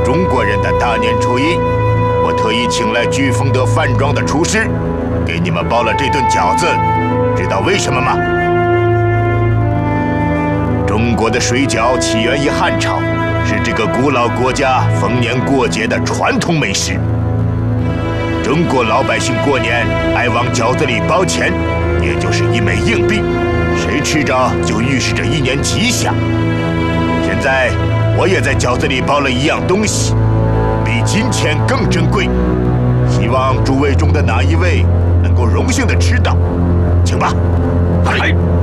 中国人的大年初一，我特意请来聚丰德饭庄的厨师，给你们包了这顿饺子，知道为什么吗？中国的水饺起源于汉朝，是这个古老国家逢年过节的传统美食。中国老百姓过年爱往饺子里包钱，也就是一枚硬币，谁吃着就预示着一年吉祥。现在我也在饺子里包了一样东西，比金钱更珍贵，希望诸位中的哪一位能够荣幸的吃到，请吧。